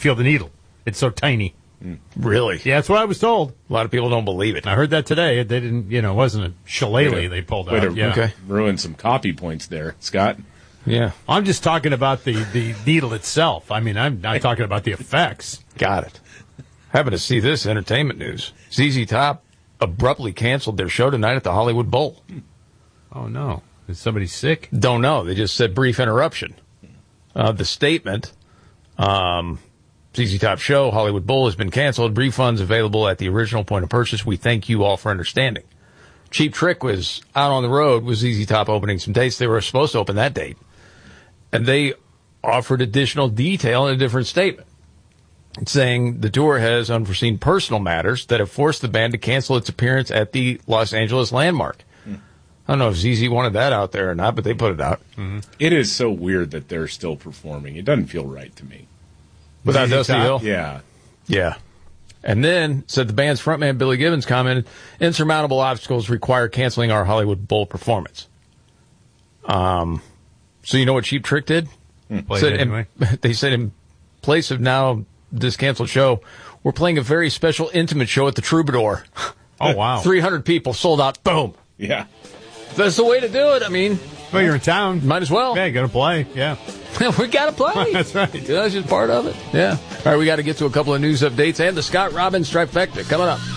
feel the needle. It's so tiny. Really? Yeah, that's what I was told. A lot of people don't believe it. I heard that today. They didn't, it wasn't a shillelagh they pulled out. Yeah. Ruin some copy points there, Scott. Yeah. I'm just talking about the needle itself. I mean, I'm not talking about the effects. Got it. Happen to see this entertainment news. ZZ Top abruptly canceled their show tonight at the Hollywood Bowl. Oh, no. Is somebody sick? Don't know. They just said brief interruption. The statement, ZZ Top show, Hollywood Bowl, has been canceled. Refunds available at the original point of purchase. We thank you all for understanding. Cheap Trick was out on the road with ZZ Top opening some dates. They were supposed to open that date. And they offered additional detail in a different statement, saying the tour has unforeseen personal matters that have forced the band to cancel its appearance at the Los Angeles Landmark. I don't know if ZZ wanted that out there or not, but they put it out. Mm-hmm. It is so weird that they're still performing. It doesn't feel right to me. Without Dusty Hill? Yeah. Yeah. And then, said the band's frontman Billy Gibbons commented, insurmountable obstacles require canceling our Hollywood Bowl performance. So you know what Cheap Trick did? They said in place of now this canceled show, we're playing a very special intimate show at the Troubadour. Oh, wow. 300 people sold out. Boom. Yeah. That's the way to do it. I mean, well, you're in town. Might as well. Yeah, you got to play. Yeah. We got to play. That's right. That's just part of it. Yeah. All right, we got to get to a couple of news updates and the Scott Robbins trifecta coming up.